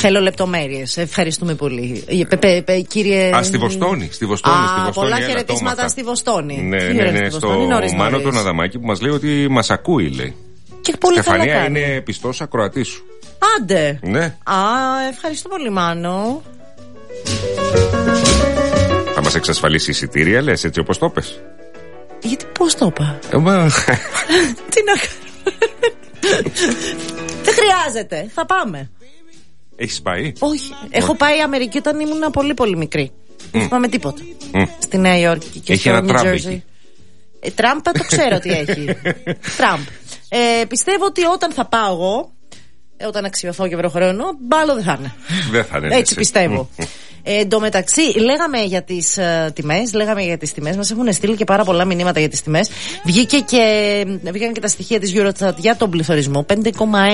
Θέλω λεπτομέρειες. Ευχαριστούμε πολύ. Κύριε. Στη Βοστόνη. Πολλά χαιρετίσματα στη Βοστόνη. Ναι, στο Μάνο τον Αδαμάκη που μας λέει ότι μας ακούει, λέει. Και πολύ Στεφανία είναι πιστός ακροατής σου. Άντε. Ναι. Ευχαριστώ πολύ, Μάνο. Θα μας εξασφαλίσει εισιτήρια, λες, έτσι όπως το πες? Γιατί πώς το είπα? Τι να κάνω? Δεν χρειάζεται. Θα πάμε. Έχεις πάει? Όχι. Έχω πάει Αμερική όταν ήμουν πολύ πολύ μικρή. Δεν πάμε τίποτα. Στη Νέα Υόρκη και στο Νιου Τζέρζι. Τραμπ το ξέρω τι έχει. Τραμπ. Πιστεύω ότι όταν θα πάω εγώ, όταν αξιωθώ και βρω χρόνο, μπάλο δεν θα είναι. Δεν θα είναι. Έτσι πιστεύω. Εν τω μεταξύ, λέγαμε για τις τιμές. Μας έχουν στείλει και πάρα πολλά μηνύματα για τις τιμές. Βγήκαν και τα στοιχεία της Eurostat για τον πληθωρισμό. 5,1.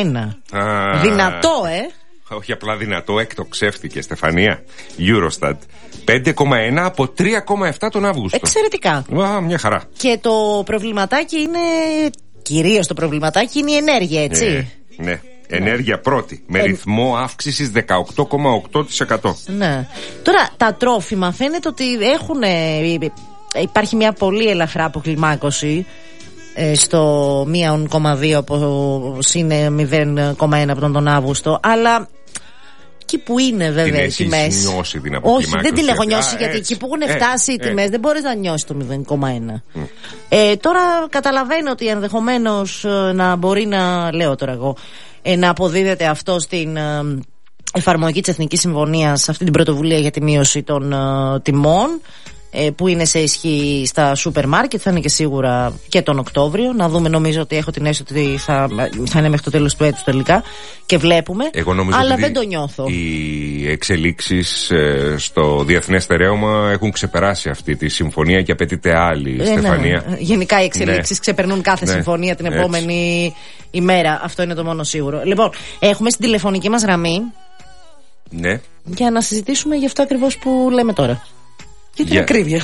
Δυνατό, Όχι απλά δυνατό, εκτοξεύτηκε, Στεφανία. Eurostat. 5,1 από 3,7 τον Αύγουστο. Εξαιρετικά. Μια χαρά. Και το προβληματάκι είναι, κυρίως το προβληματάκι είναι η ενέργεια, έτσι. Ναι. Ενέργεια πρώτη, με ρυθμό αύξησης 18,8%. Ναι. Τώρα τα τρόφιμα φαίνεται ότι υπάρχει μια πολύ ελαφρά αποκλιμάκωση στο 1,2 από είναι 0,1 από τον Αύγουστο, αλλά εκεί που είναι βέβαια οι τιμές. Έχεις νιώσει την αποκλιμάκωση? Όχι, δεν την έχω νιώσει, γιατί εκεί που έχουν φτάσει οι τιμές δεν μπορείς να νιώσεις το 0,1. Τώρα καταλαβαίνω ότι ενδεχομένως να μπορεί να αποδίδεται αυτό στην εφαρμογή της Εθνικής Συμφωνίας, αυτή την πρωτοβουλία για τη μείωση των τιμών, που είναι σε ισχύ στα σούπερ μάρκετ. Θα είναι και σίγουρα και τον Οκτώβριο. Να δούμε, νομίζω ότι έχω την αίσθηση ότι θα είναι μέχρι το τέλος του έτους τελικά. Και βλέπουμε. Αλλά δεν το νιώθω. Οι εξελίξεις στο διεθνές στερέωμα έχουν ξεπεράσει αυτή τη συμφωνία και απαιτείται άλλη, Στεφανία. Ναι. Γενικά οι εξελίξεις ξεπερνούν κάθε συμφωνία την επόμενη ημέρα. Αυτό είναι το μόνο σίγουρο. Λοιπόν, έχουμε στην τηλεφωνική μας γραμμή. Ναι. Για να συζητήσουμε γι' αυτό ακριβώς που λέμε τώρα. Και την ακρίβεια.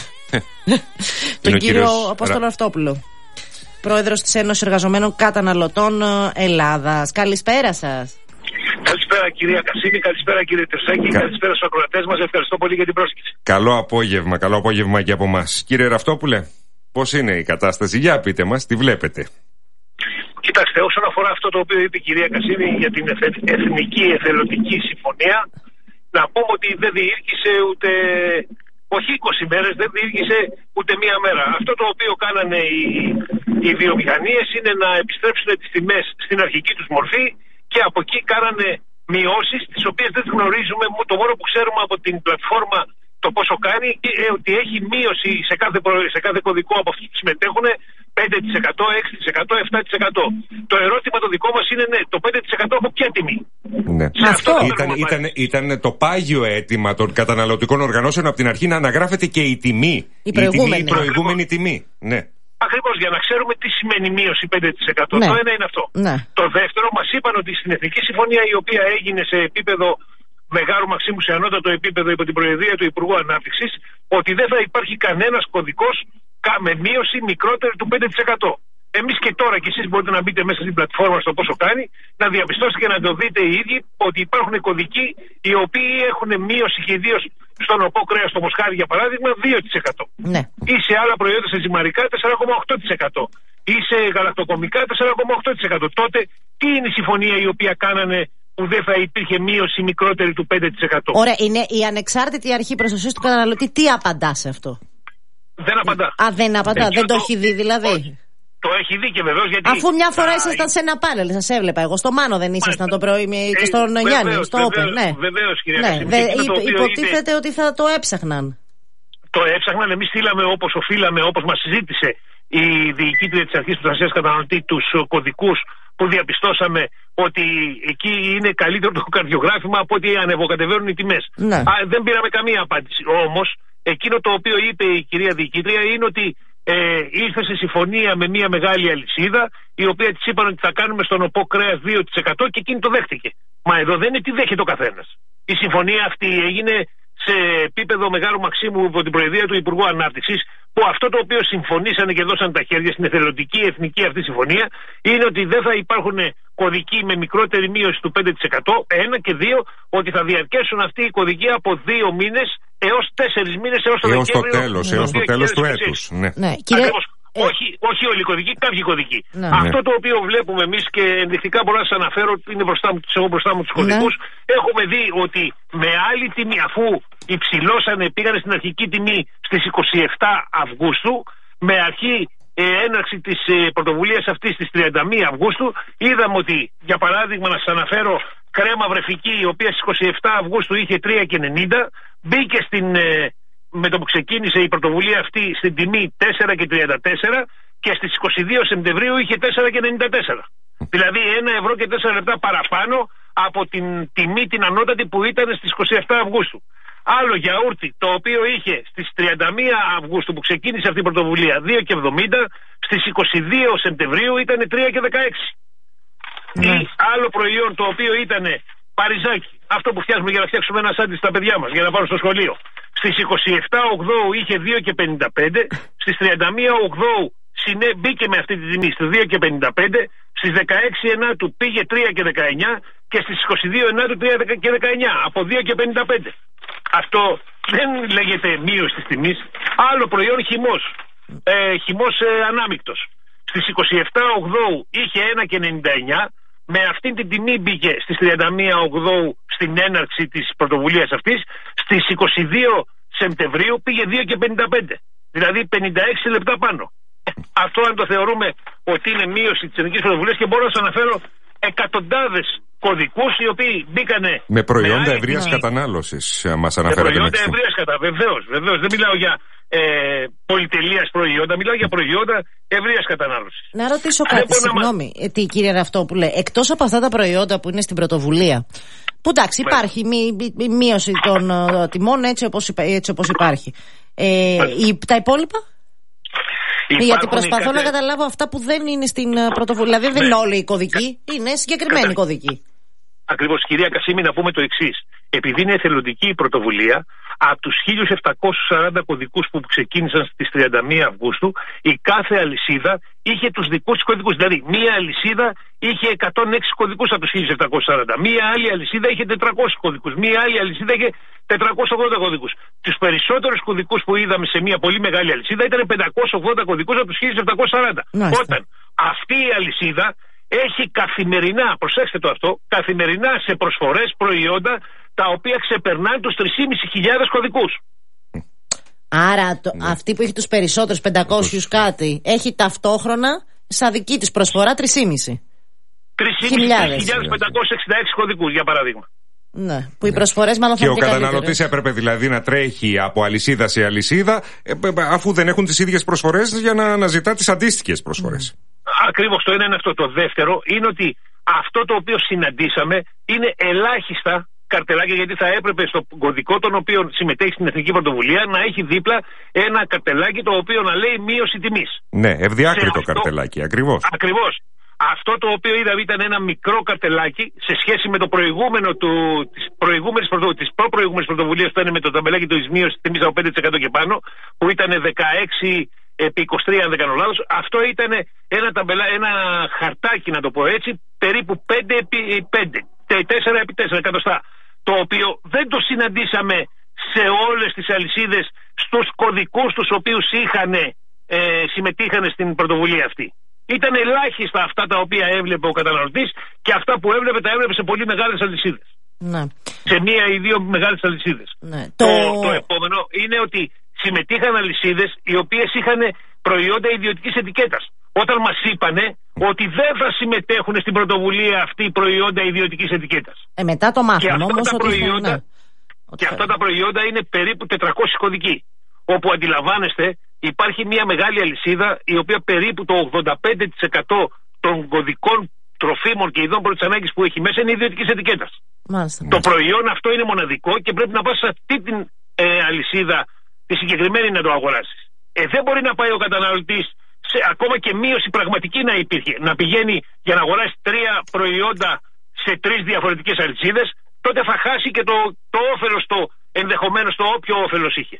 Τον κύριο Απόστολο Αυτόπουλο, πρόεδρος της Ένωσης Εργαζομένων Καταναλωτών Ελλάδας. Καλησπέρα σας. Καλησπέρα κυρία Κασίμη, καλησπέρα κύριε Τερσάκη, καλησπέρα στους ακροατές μας. Ευχαριστώ πολύ για την πρόσκληση. Καλό απόγευμα και από μας. Κύριε Ραφτόπουλε, πώς είναι η κατάσταση? Για πείτε μας, τι βλέπετε? Κοιτάξτε, όσον αφορά αυτό το οποίο είπε η κυρία Κασίμη για την Εθνική Εθελοντική Συμφωνία, να πούμε ότι δεν διήρκησε ούτε... Όχι 20 μέρες, δεν διήρκησε ούτε μία μέρα. Αυτό το οποίο κάνανε οι βιομηχανίες είναι να επιστρέψουν τις τιμές στην αρχική τους μορφή και από εκεί κάνανε μειώσεις, τις οποίες δεν γνωρίζουμε. Το μόνο που ξέρουμε από την πλατφόρμα το πόσο κάνει, ότι έχει μείωση σε κάθε κωδικό από αυτούς που συμμετέχουν 5%, 6%, 7%. Το ερώτημα το δικό μας είναι το 5% από ποια τιμή? Ναι. Ήταν το πάγιο αίτημα των καταναλωτικών οργανώσεων από την αρχή να αναγράφεται και η τιμή. Η προηγούμενη τιμή. Ναι. Ακριβώς, για να ξέρουμε τι σημαίνει μείωση 5%. Ναι. Το ένα είναι αυτό. Ναι. Το δεύτερο, μας είπαν ότι στην Εθνική Συμφωνία, η οποία έγινε σε επίπεδο Μεγάρου Μαξίμου, σε ανώτατο επίπεδο υπό την προεδρία του Υπουργού Ανάπτυξης, ότι δεν θα υπάρχει κανένας κωδικός με μείωση μικρότερη του 5%. Εμείς και τώρα, και εσείς μπορείτε να μπείτε μέσα στην πλατφόρμα στο πόσο κάνει, να διαπιστώσετε και να το δείτε οι ίδιοι ότι υπάρχουν κωδικοί οι οποίοι έχουν μείωση, και ιδίως στον οπό κρέας, στο μοσχάρι για παράδειγμα, 2%. Ναι. Ή σε άλλα προϊόντα, σε ζυμαρικά, 4,8%. Ή σε γαλακτοκομικά, 4,8%. Τότε τι είναι η συμφωνία η οποία κάνανε που δεν θα υπήρχε μείωση μικρότερη του 5%? Ωραία, είναι η ανεξάρτητη αρχή προστασίας του καταναλωτή. Τι απαντά σε αυτό? Δεν απαντά. Δεν απαντά, δεν το έχει δει δηλαδή? Όχι. Το έχει δει και βεβαίως, γιατί... Αφού μια φορά ήσασταν σε ένα πάνελ, σας έβλεπα εγώ. Στο Μάνο δεν ήσασταν το πρωί και στον Γιάννη, στο Open? Ναι. Βεβαίως, κυρία Κασίμη. Υποτίθεται ότι θα το έψαχναν. Το έψαχναν, εμείς στείλαμε όπως οφείλαμε, όπως μας συζήτησε η διοικήτρια της Αρχής Προστασίας Καταναλωτή, τους κωδικούς που διαπιστώσαμε ότι εκεί είναι καλύτερο το καρδιογράφημα από ότι ανεβοκατεβαίνουν οι τιμές. Ναι. Δεν πήραμε καμία απάντηση. Όμως, εκείνο το οποίο είπε η κυρία διοικήτρια είναι ότι ήρθε σε συμφωνία με μια μεγάλη αλυσίδα, η οποία της είπαν ότι θα κάνουμε στον οπό κρέας 2% και εκείνη το δέχτηκε. Μα εδώ δεν είναι τι δέχεται ο καθένας. Η συμφωνία αυτή έγινε σε επίπεδο Μεγάλου Μαξίμου υπό την προεδρία του Υπουργού Ανάπτυξης, που αυτό το οποίο συμφωνήσανε και δώσαν τα χέρια στην εθελοντική εθνική αυτή συμφωνία είναι ότι δεν θα υπάρχουν κωδικοί με μικρότερη μείωση του 5%, ένα, και δύο, ότι θα διαρκέσουν αυτοί οι κωδικοί από 2 μήνες έως 4 μήνες έως το Δεκέμβριο. Έως το τέλος του έτους. Ναι. Όχι όλοι οι κωδικοί, κάποιοι κωδικοί. Αυτό το οποίο βλέπουμε εμείς, και ενδεικτικά μπορώ να σας αναφέρω, είναι μπροστά μου τους κωδικούς. Έχουμε δει ότι με άλλη τιμή, αφού υψηλώσανε, πήγανε στην αρχική τιμή στις 27 Αυγούστου, με αρχή έναρξη της πρωτοβουλίας αυτής στις 31 Αυγούστου, είδαμε ότι, για παράδειγμα, να σας αναφέρω κρέμα βρεφική, η οποία στις 27 Αυγούστου είχε 3,90, μπήκε με το που ξεκίνησε η πρωτοβουλία αυτή στην τιμή 4,34 και στις 22 Σεπτεμβρίου είχε 4,94. Δηλαδή 1 ευρώ και 4 λεπτά παραπάνω από την τιμή την ανώτατη που ήταν στις 27 Αυγούστου. Άλλο γιαούρτι, το οποίο είχε στις 31 Αυγούστου που ξεκίνησε αυτή η πρωτοβουλία 2,70, στις 22 Σεπτεμβρίου ήταν 3,16. Ή άλλο προϊόν το οποίο ήταν παριζάκι, αυτό που φτιάχνουμε για να φτιάξουμε ένα σάντι στα παιδιά μας, για να πάρουν στο σχολείο. Στις 27 Οκτώου είχε 2,55, στις 31 Οκτώου μπήκε με αυτή τη τιμή στις 2,55, στις 16 Ενάτου πήγε 3,19 και στις 22 Ενάτου 3,19, από 2,55. Αυτό δεν λέγεται μείωση της τιμής. Άλλο προϊόν, χυμός ανάμεικτος. Στις 27 Οκτώου είχε 1,99, με αυτή την τιμή μπήκε στις 31 Οκτώου στην έναρξη της πρωτοβουλίας αυτής, στις 22 Σεπτεμβρίου πήγε 2,55, δηλαδή 56 λεπτά πάνω. Αυτό αν το θεωρούμε ότι είναι μείωση της εθνικής πρωτοβουλίας, και μπορώ να σας αναφέρω εκατοντάδες κωδικούς οι οποίοι μπήκανε με προϊόντα ευρείας κατανάλωσης, μας αναφέρατε. Με προϊόντα ευρείας κατανάλωσης, βεβαίως. Δεν μιλάω για πολυτελείας προϊόντα, μιλάω για προϊόντα ευρείας κατανάλωσης. Να ρωτήσω κάτι, συγγνώμη, κύριε Ραυτόπουλε, εκτός από αυτά τα προϊόντα που είναι στην πρωτοβουλία, που εντάξει υπάρχει μείωση των τιμών έτσι όπως υπάρχει, τα υπόλοιπα? Γιατί προσπαθώ να καταλάβω αυτά που δεν είναι στην πρωτοβουλία. Δηλαδή δεν είναι όλοι οι κωδικοί, είναι συγκεκριμένοι κωδικοί. Ακριβώς, κυρία Κασίμη, να πούμε το εξής. Επειδή είναι εθελοντική η πρωτοβουλία, από τους 1.740 κωδικούς που ξεκίνησαν στις 31 Αυγούστου, η κάθε αλυσίδα είχε τους δικούς της κωδικούς. Δηλαδή, μία αλυσίδα είχε 106 κωδικούς από τους 1.740. Μία άλλη αλυσίδα είχε 400 κωδικούς. Μία άλλη αλυσίδα είχε 480 κωδικούς. Τους περισσότερους κωδικούς που είδαμε σε μία πολύ μεγάλη αλυσίδα ήταν 580 κωδικούς από τους 1.740. Όταν αυτή η αλυσίδα έχει καθημερινά, προσέξτε το αυτό, καθημερινά σε προσφορές προϊόντα τα οποία ξεπερνάνε τους 3.500 κωδικούς. Άρα αυτή που έχει τους περισσότερους, 500 κάτι, έχει ταυτόχρονα σαν δική της προσφορά 3.500. 3.566 κωδικούς, για παράδειγμα. Ναι, που οι προσφορές μάλλον θα είναι. Και ο καταναλωτής έπρεπε δηλαδή να τρέχει από αλυσίδα σε αλυσίδα, αφού δεν έχουν τις ίδιες προσφορές, για να αναζητά τις αντίστοιχες προσφορές. Ακριβώς, το ένα είναι αυτό. Το δεύτερο είναι ότι αυτό το οποίο συναντήσαμε είναι ελάχιστα καρτελάκια, γιατί θα έπρεπε στο κωδικό τον οποίο συμμετέχει στην Εθνική Πρωτοβουλία να έχει δίπλα ένα καρτελάκι το οποίο να λέει μείωση τιμής. Ναι, ευδιάκριτο καρτελάκι, ακριβώς. Ακριβώς. Αυτό το οποίο είδαμε ήταν ένα μικρό καρτελάκι σε σχέση με το προηγούμενο της προπροηγούμενης πρωτοβουλίας που ήταν με το ταμπελάκι της μείωσης τιμής από 5% και πάνω, που ήταν 16 επί 23, αν δεν κάνω λάθος. Αυτό ήταν ένα χαρτάκι, να το πω έτσι, περίπου 5 επί 5, 4 επί 4 εκατοστά, το οποίο δεν το συναντήσαμε σε όλες τις αλυσίδες στους κωδικούς τους οποίους συμμετείχαν στην πρωτοβουλία αυτή. Ήταν ελάχιστα αυτά τα οποία έβλεπε ο καταναλωτής, και αυτά που έβλεπε τα έβλεπε σε πολύ μεγάλες αλυσίδες. Ναι. Σε μία ή δύο μεγάλες αλυσίδες. Ναι. Το επόμενο είναι ότι συμμετείχαν αλυσίδες οι οποίες είχαν προϊόντα ιδιωτικής ετικέτας. Όταν μας είπανε ότι δεν θα συμμετέχουν στην πρωτοβουλία αυτή προϊόντα ιδιωτικής ετικέτας. Μετά το μάθαμε όμως ότι και αυτά τα προϊόντα είναι περίπου 400 κωδικοί. Όπου αντιλαμβάνεστε, υπάρχει μια μεγάλη αλυσίδα η οποία περίπου το 85% των κωδικών τροφίμων και ειδών πρώτης ανάγκης που έχει μέσα είναι ιδιωτικής ετικέτας. Το προϊόν αυτό είναι μοναδικό και πρέπει να πας σε αυτή την αλυσίδα τη συγκεκριμένη να το αγοράσεις. Δεν μπορεί να πάει ο καταναλωτής, ακόμα και μείωση πραγματική να υπήρχε, να πηγαίνει για να αγοράσει 3 προϊόντα σε 3 διαφορετικές αλυσίδες. Τότε θα χάσει και το όφελος, το ενδεχομένως το όποιο όφελος είχε.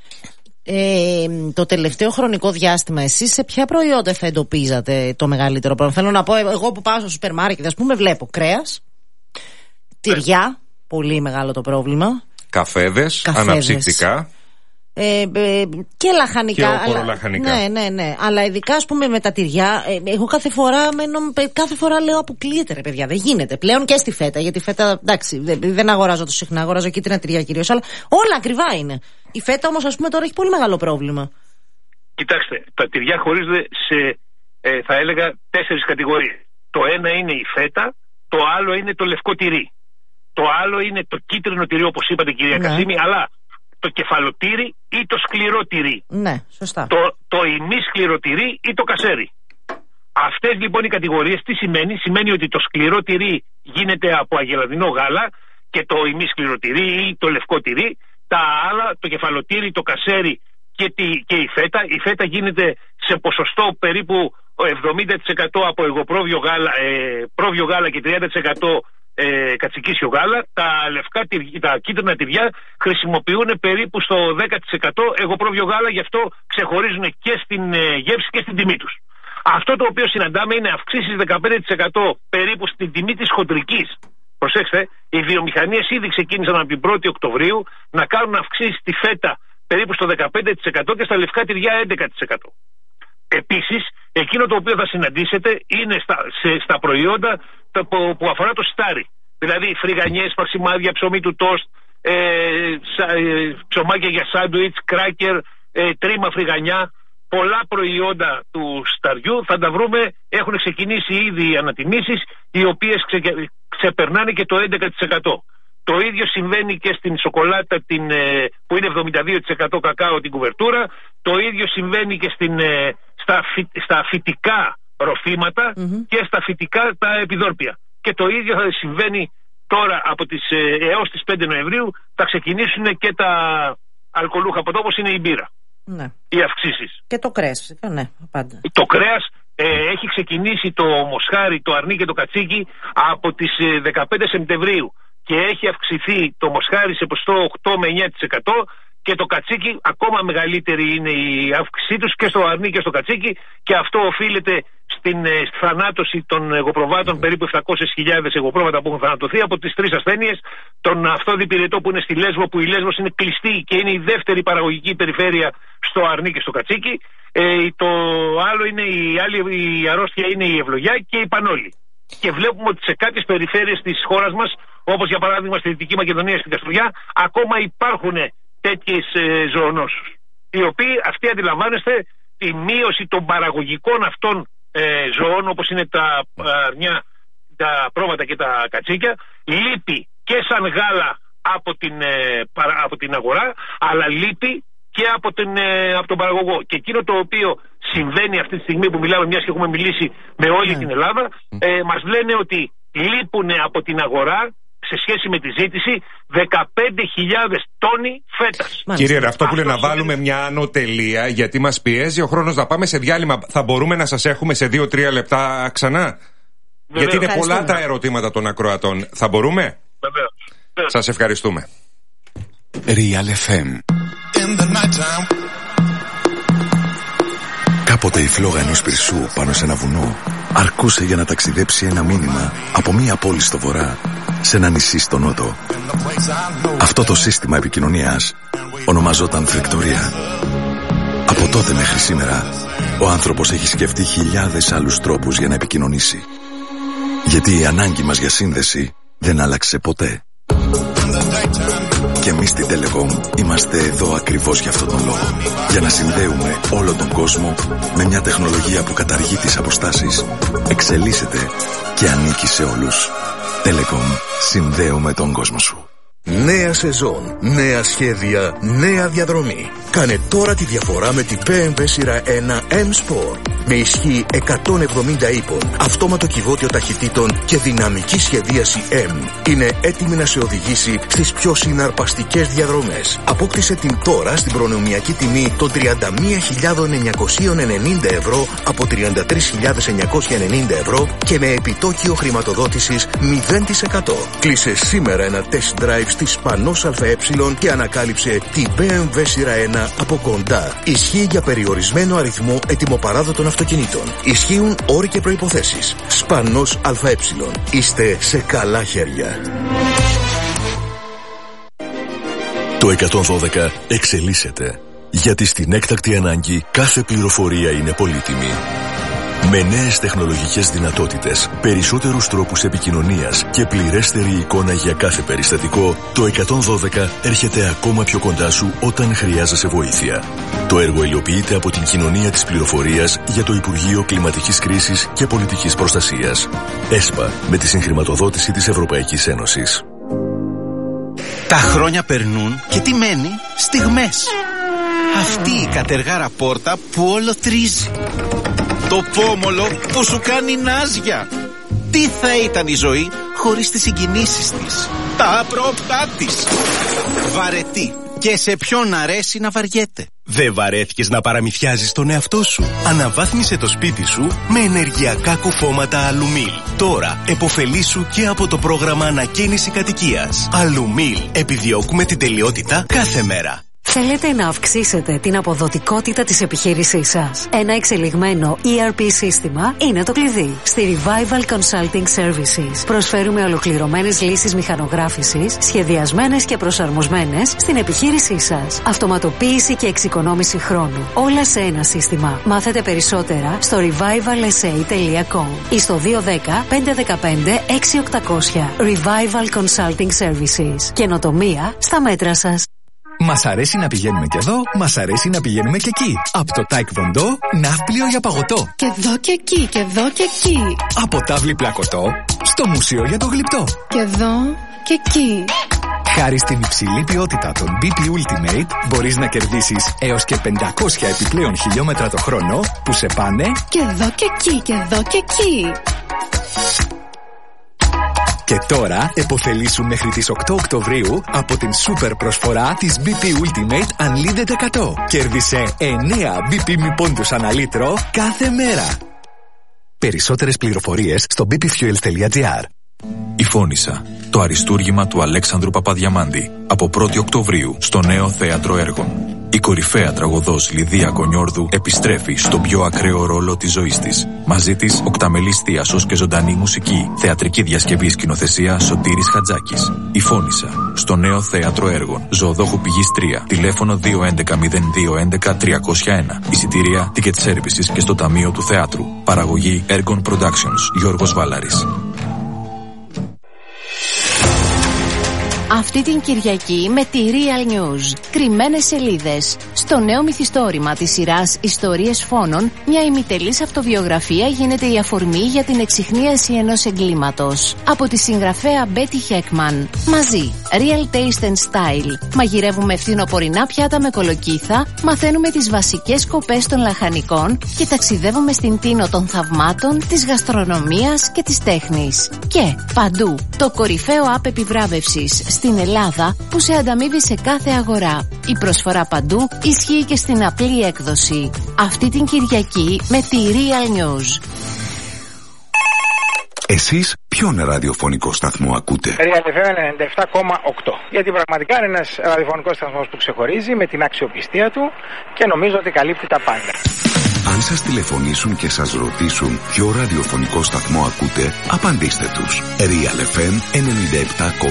Το τελευταίο χρονικό διάστημα, εσείς σε ποια προϊόντα θα εντοπίζατε το μεγαλύτερο πρόβλημα? Θέλω να πω, εγώ που πάω στο σούπερ μάρκετ, ας πούμε, βλέπω κρέας, τυριά, πολύ μεγάλο το πρόβλημα. Καφέδες. Αναψυκτικά. Και λαχανικά. Και λαχανικά. Ναι. Αλλά ειδικά, ας πούμε, με τα τυριά, εγώ κάθε φορά λέω αποκλείεται, ρε παιδιά. Δεν γίνεται. Πλέον και στη φέτα. Γιατί η φέτα, εντάξει, δεν αγοράζω τόσο συχνά. Αγοράζω κίτρινα τυριά κυρίως. Αλλά όλα ακριβά είναι. Η φέτα όμως, ας πούμε, τώρα έχει πολύ μεγάλο πρόβλημα. Κοιτάξτε, τα τυριά χωρίζονται σε, θα έλεγα, 4 κατηγορίες. Το ένα είναι η φέτα, το άλλο είναι το λευκό τυρί. Το άλλο είναι το κίτρινο τυρί, όπως είπατε, κυρία Κασίμη, αλλά το κεφαλοτήρι ή το σκληρό τυρί. Ναι, σωστά. Το ημίσκληρο τυρί ή το κασέρι. Αυτές λοιπόν οι κατηγορίες τι σημαίνει? Σημαίνει ότι το σκληρό τυρί γίνεται από αγελαδινό γάλα και το ημίσκληρο τυρί ή το λευκό τυρί. Τα άλλα, το κεφαλοτήρι, το κασέρι και η φέτα. Η φέτα γίνεται σε ποσοστό περίπου 70% από εγωπρόβιο γάλα και 30% κατσικίσιο γάλα. Τα κίτρινα τυριά χρησιμοποιούν περίπου στο 10% εγωπρόβιο γάλα, γι' αυτό ξεχωρίζουν και στην γεύση και στην τιμή τους. Αυτό το οποίο συναντάμε είναι αυξήσεις 15% περίπου στην τιμή της χοντρικής. Προσέξτε, οι βιομηχανίες ήδη ξεκίνησαν από την 1η Οκτωβρίου να κάνουν αυξήσεις στη φέτα περίπου στο 15% και στα λευκά τυριά 11%. Επίσης, εκείνο το οποίο θα συναντήσετε είναι στα προϊόντα που αφορά το σιτάρι. Δηλαδή φρυγανιές, παξιμάδια, ψωμί του τόστ, ψωμάκια για σάντουιτς, κράκερ, τρίμα φρυγανιά. Πολλά προϊόντα του σταριού θα τα βρούμε, έχουν ξεκινήσει ήδη οι ανατιμήσεις, οι οποίες ξεπερνάνε και το 11%. Το ίδιο συμβαίνει και στην σοκολάτα που είναι 72% κακάο την κουβερτούρα. Το ίδιο συμβαίνει και στα φυτικά ροφήματα και στα φυτικά τα επιδόρπια. Και το ίδιο θα συμβαίνει τώρα έως τις 5 Νοεμβρίου θα ξεκινήσουν και τα αλκοολούχα ποτά, όπως είναι η μπύρα. Ναι. Οι αυξήσεις. Και το κρέας, ναι, πάντα. Το κρέας έχει ξεκινήσει το μοσχάρι, το αρνί και το κατσίκι από τις 15 Σεπτεμβρίου και έχει αυξηθεί το μοσχάρι σε ποσοστό 8 με 9% και το κατσίκι ακόμα μεγαλύτερη είναι η αύξησή τους και στο αρνί και στο κατσίκι, και αυτό οφείλεται στην θανάτωση των εγωπροβάτων, περίπου 700.000 εγωπρόβατα που έχουν θανατωθεί από τις 3 ασθένειες. Τον αυτόδη πυρετό που είναι στη Λέσβο, που η Λέσβος είναι κλειστή και είναι η δεύτερη παραγωγική περιφέρεια στο αρνί και στο κατσίκι. Το άλλο είναι η αρρώστια είναι η ευλογιά και η πανόλη. Και βλέπουμε ότι σε κάποιες περιφέρειες της χώρας μας, όπως για παράδειγμα στη Δυτική Μακεδονία, στην Καστοριά, ακόμα υπάρχουν τέτοιες ζωονόσους, οι οποίοι αυτοί, αντιλαμβάνεστε, τη μείωση των παραγωγικών αυτών ζωών, όπως είναι τα αρνιά, τα πρόβατα και τα κατσίκια, λείπει και σαν γάλα από την αγορά, αλλά λείπει και από τον παραγωγό. Και εκείνο το οποίο συμβαίνει αυτή τη στιγμή που μιλάμε, μιας και έχουμε μιλήσει με όλη την Ελλάδα, μας λένε ότι λείπουν από την αγορά, σε σχέση με τη ζήτηση, 15.000 τόνοι φέτας. Κύριε Ραφτόπουλε, να βάλουμε μια άνω τελεία, γιατί μας πιέζει ο χρόνος να πάμε σε διάλειμμα. Θα μπορούμε να σας έχουμε σε 2-3 λεπτά ξανά? Γιατί είναι πολλά τα ερωτήματα των ακροατών. Θα μπορούμε? Βεβαίως. Σας ευχαριστούμε. Real FM. Κάποτε η φλόγα ενός πυρσού πάνω σε ένα βουνό αρκούσε για να ταξιδέψει ένα μήνυμα από μία πόλη στο βορρά σε ένα νησί στο νότο. Αυτό το σύστημα επικοινωνίας ονομαζόταν φρεκτορία. Από τότε μέχρι σήμερα ο άνθρωπος έχει σκεφτεί χιλιάδες άλλους τρόπους για να επικοινωνήσει. Γιατί η ανάγκη μας για σύνδεση δεν άλλαξε ποτέ. Και εμείς στην Telecom είμαστε εδώ ακριβώς για αυτόν τον λόγο. Για να συνδέουμε όλο τον κόσμο με μια τεχνολογία που καταργεί τις αποστάσεις, εξελίσσεται και ανήκει σε όλους. Telecom, συνδέουμε τον κόσμο σου. Νέα σεζόν, νέα σχέδια, νέα διαδρομή. Κάνε τώρα τη διαφορά με την BMW σειρά 1 M-Sport. Με ισχύ 170 ύπων, αυτόματο κυβότιο ταχυτήτων και δυναμική σχεδίαση M. Είναι έτοιμη να σε οδηγήσει στις πιο συναρπαστικές διαδρομές. Απόκτησε την τώρα στην προνομιακή τιμή των 31.990 ευρώ από 33.990 ευρώ και με επιτόκιο χρηματοδότησης 0%. Κλείσε σήμερα ένα test drive στη Σπανός ΑΕ και ανακάλυψε την BMW σειρά 1 από κοντά. Ισχύει για περιορισμένο αριθμό ετοιμοπαράδοτων αυτοκινήτων. Ισχύουν όροι και προϋποθέσεις. Σπανός ΑΕ. Είστε σε καλά χέρια. Το 112 εξελίσσεται. Γιατί στην έκτακτη ανάγκη κάθε πληροφορία είναι πολύτιμη. Με νέες τεχνολογικές δυνατότητες, περισσότερους τρόπους επικοινωνίας και πληρέστερη εικόνα για κάθε περιστατικό, το 112 έρχεται ακόμα πιο κοντά σου όταν χρειάζεσαι βοήθεια. Το έργο υλοποιείται από την Κοινωνία της Πληροφορίας για το Υπουργείο Κλιματικής Κρίσης και Πολιτικής Προστασίας. ΕΣΠΑ, με τη συγχρηματοδότηση της Ευρωπαϊκής Ένωσης. Τα χρόνια περνούν και τι μένει? Στιγμές. Αυτή η κατεργάρα πόρτα που όλο τρίζει. Το πόμολο που σου κάνει νάζια. Τι θα ήταν η ζωή χωρίς τις συγκινήσεις της, τα απρόπτά της. Βαρετή. Και σε ποιον αρέσει να βαριέται. Δεν βαρέθηκες να παραμυθιάζεις τον εαυτό σου? Αναβάθμισε το σπίτι σου με ενεργειακά κουφώματα Αλουμίλ. Τώρα επωφελήσου και από το πρόγραμμα ανακαίνιση κατοικίας. Αλουμίλ. Επιδιώκουμε την τελειότητα κάθε μέρα. Θέλετε να αυξήσετε την αποδοτικότητα της επιχείρησής σας? Ένα εξελιγμένο ERP σύστημα είναι το κλειδί. Στη Revival Consulting Services προσφέρουμε ολοκληρωμένες λύσεις μηχανογράφησης, σχεδιασμένες και προσαρμοσμένες στην επιχείρησή σας. Αυτοματοποίηση και εξοικονόμηση χρόνου. Όλα σε ένα σύστημα. Μάθετε περισσότερα στο revivalsa.com ή στο 210 515 6800. Revival Consulting Services. Καινοτομία στα μέτρα σας. Μας αρέσει να πηγαίνουμε και εδώ, μας αρέσει να πηγαίνουμε και εκεί. Από το Taekwondo, ναύπλιο για παγωτό. Και εδώ και εκεί, και εδώ και εκεί. Από τάβλη πλακωτό, στο μουσείο για το γλυπτό. Και εδώ και εκεί. Χάρη στην υψηλή ποιότητα των BP Ultimate, μπορείς να κερδίσεις έως και 500 επιπλέον χιλιόμετρα το χρόνο που σε πάνε και εδώ και εκεί, και εδώ και εκεί. Και τώρα επωφελήσου μέχρι τις 8 Οκτωβρίου από την σούπερ προσφορά της BP Ultimate Unlimited 100. Κέρδισε 9 BP μη πόντους ανά λίτρο κάθε μέρα. Περισσότερες πληροφορίες στο bpfuels.gr. Η Φώνισσα, το αριστούργημα του Αλέξανδρου Παπαδιαμάντη, από 1η Οκτωβρίου στο Νέο Θέατρο Έργων. Η κορυφαία τραγωδός Λιδία Κονιόρδου επιστρέφει στον πιο ακραίο ρόλο της ζωής της. Μαζί της οκταμελής θίασος και ζωντανή μουσική. Θεατρική διασκευή σκηνοθεσία Σωτήρης Χατζάκης. Η Φώνισσα, στο Νέο Θέατρο Έργων. Ζωοδόχου Πηγής 3. Τηλέφωνο 211-0211-301. Εισιτήρια Ticket Services και στο Ταμείο του Θεάτρου. Παραγωγή Ergon Productions. Γιώργος Βάλαρης. Αυτή την Κυριακή με τη Real News. Κρυμμένες σελίδες. Στο νέο μυθιστόρημα της σειράς Ιστορίες Φόνων, μια ημιτελής αυτοβιογραφία γίνεται η αφορμή για την εξιχνίαση ενός εγκλήματος. Από τη συγγραφέα Betty Heckman. Μαζί, Real Taste and Style. Μαγειρεύουμε φθινοπορεινά πιάτα με κολοκύθα, μαθαίνουμε τις βασικές σκοπές των λαχανικών και ταξιδεύουμε στην τίνο των θαυμάτων, της γαστρονομίας και της τέχνης. Και παντού, το κορυφαίο app επιβράβευσης στην Ελλάδα που σε ανταμείβει σε κάθε αγορά. Η προσφορά παντού ισχύει και στην απλή έκδοση. Αυτή την Κυριακή με τη Real News. Εσείς ποιον ραδιοφωνικό σταθμό ακούτε? Real FM 97,8. Γιατί πραγματικά είναι ένας ραδιοφωνικός σταθμός που ξεχωρίζει με την αξιοπιστία του και νομίζω ότι καλύπτει τα πάντα. Αν σας τηλεφωνήσουν και σας ρωτήσουν ποιο ραδιοφωνικό σταθμό ακούτε, απαντήστε τους. Real FM 97,8.